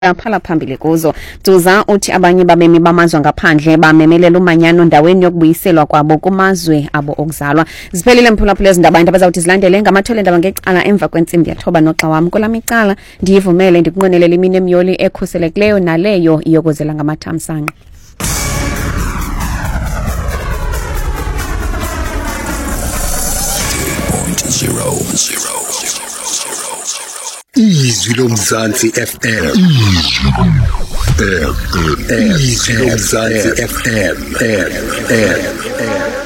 aphala phambili kuzo. Duza uthi abanye babemi bamazwe ngaphandle bamemelela umanyano ndaweni yokubuyiselwa kwabo kumazwe abo okuzalwa. Ziphelile mphulaphula ezindaba into abazawuthi zilandele ngamathole endaba ngecala emva kwentsimbi yathoba noxa wami kwelami icala ndiyivumele ndikunqwenelele imini emyoli ekhuselekileyo naleyo iyokozela ngamathamsanqa. Izwi loMzansi FM. Izwi loMzansi FM.